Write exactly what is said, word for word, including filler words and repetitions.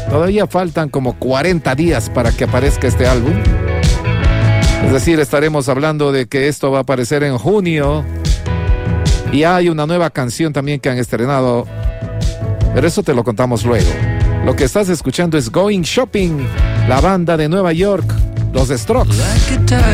Todavía faltan como cuarenta días para que aparezca este álbum. Es decir, estaremos hablando de que esto va a aparecer en junio. Y hay una nueva canción también que han estrenado, pero eso te lo contamos luego. Lo que estás escuchando es Going Shopping, la banda de Nueva York, los Strokes. Like a